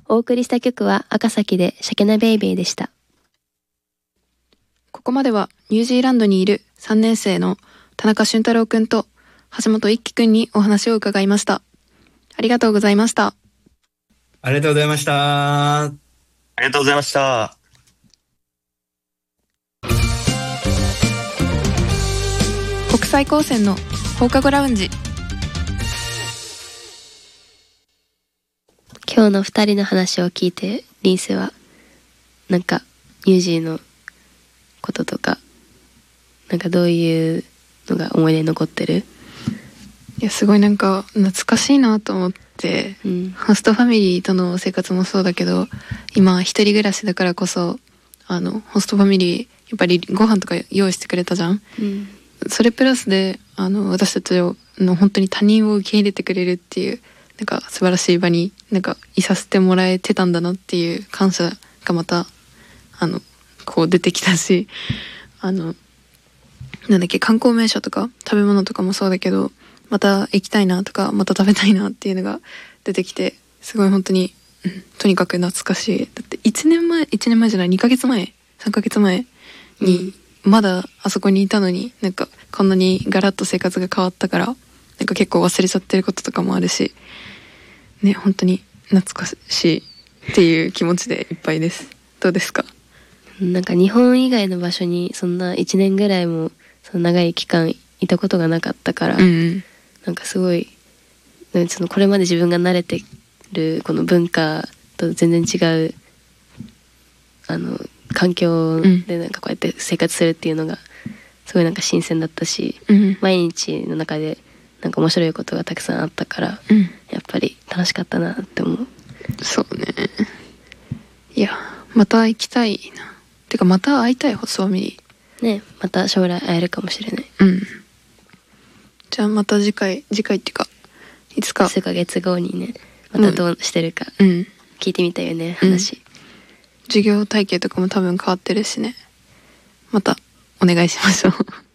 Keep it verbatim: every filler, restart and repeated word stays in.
お送りした曲は赤崎でシャケナベイベーでした。 ここまではニュージーランドにいるさんねん生の田中俊太郎くんと橋本一輝くんにお話を伺いました。ありがとうございました。 ありがとうございました。 ありがとうございました。 国際高専の放課後ラウンジ。 今日のふたりの話を聞いてリンスはなんかニュージーのこととかなんかどういうのが思い出に残ってる？ いやすごいなんか懐かしいなと思って、うん、ホストファミリーとの生活もそうだけど今一人暮らしだからこそあのホストファミリーやっぱりご飯とか用意してくれたじゃん、うん、それプラスであの私たちの本当に他人を受け入れてくれるっていうなんか素晴らしい場になんかいさせてもらえてたんだなっていう感謝がまたあのこう出てきたし、あのなんだっけ観光名所とか食べ物とかもそうだけどまた行きたいなとかまた食べたいなっていうのが出てきてすごい本当に、うん、とにかく懐かしい。だっていちねんまえいちねんまえじゃないにかげつまえさんかげつまえにまだあそこにいたのになんかこんなにガラッと生活が変わったからなんか結構忘れちゃってることとかもあるしね、本当に懐かしいっていう気持ちでいっぱいです。どうですか？ なんか日本以外の場所にそんないちねんぐらいもその長い期間いたことがなかったから、うん、なんかすごいそのこれまで自分が慣れてるこの文化と全然違うあの環境でなんかこうやって生活するっていうのがすごいなんか新鮮だったし、うん、毎日の中でなんか面白いことがたくさんあったから、うん、やっぱり楽しかったなって思う。 そうね。いやまた行きたいな。てかまた会いたいホストファミリー。ねまた将来会えるかもしれない。 うん。じゃあまた次回次回っていうかいつか数ヶ月後にねまたどうしてるか聞いてみたいよね、うん、話、うん。 授業体系とかも多分変わってるしね。またお願いしましょう。